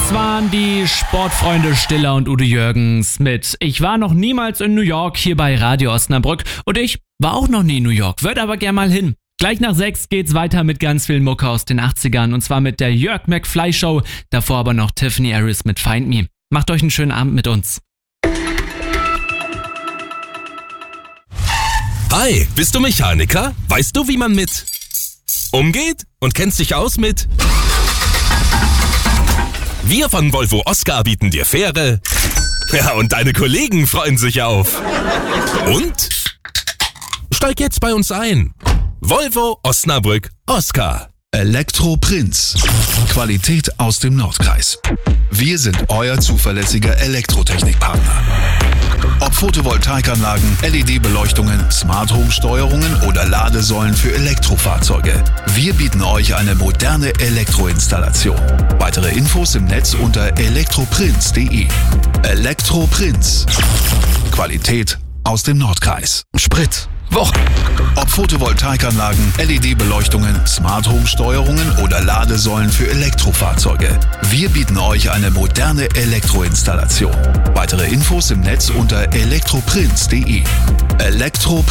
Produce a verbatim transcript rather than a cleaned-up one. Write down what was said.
Das waren die Sportfreunde Stiller und Udo Jürgens mit Ich war noch niemals in New York hier bei Radio Osnabrück und ich war auch noch nie in New York, würde aber gern mal hin. Gleich nach sechs geht's weiter mit ganz viel Mucke aus den achtzigern und zwar mit der Jörg McFly Show, davor aber noch Tiffany Harris mit Find Me. Macht euch einen schönen Abend mit uns. Hi, bist du Mechaniker? Weißt du, wie man mit umgeht und kennst dich aus mit? Wir von Volvo Oscar bieten dir Fähre. Ja, und deine Kollegen freuen sich auf. Und? Steig jetzt bei uns ein. Volvo Osnabrück Oscar. Elektro Prinz. Qualität aus dem Nordkreis. Wir sind euer zuverlässiger Elektrotechnikpartner. Ob Photovoltaikanlagen, L E D-Beleuchtungen, Smart Home Steuerungen oder Ladesäulen für Elektrofahrzeuge. Wir bieten euch eine moderne Elektroinstallation. Weitere Infos im Netz unter elektroprinz punkt de. Elektro Prinz. Qualität aus dem Nordkreis. Sprit. Woche. Ob Photovoltaikanlagen, L E D-Beleuchtungen, Smart Home Steuerungen oder Ladesäulen für Elektrofahrzeuge. Wir bieten euch eine moderne Elektroinstallation. Weitere Infos im Netz unter elektroprinz punkt de. Elektro